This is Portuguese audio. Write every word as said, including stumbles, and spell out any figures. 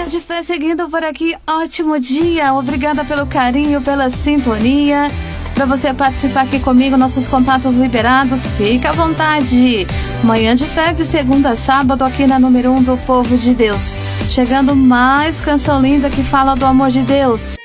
Manhã de Fé seguindo por aqui, ótimo dia, obrigada pelo carinho, pela sintonia. Para você participar aqui comigo, nossos contatos liberados, fica à vontade. Manhã de Fé de segunda a sábado aqui na número um do Povo de Deus. Chegando mais canção linda que fala do amor de Deus.